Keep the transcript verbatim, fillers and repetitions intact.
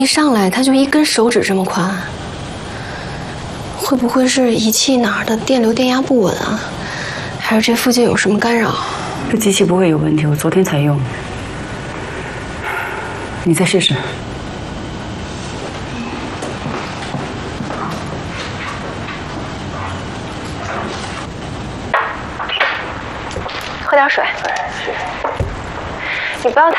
一上来它就一根手指这么宽，会不会是仪器哪儿的电流电压不稳啊？还是这附近有什么干扰？ 这机器不会有问题，我昨天才用。你再试试。 喝点水。你不要太。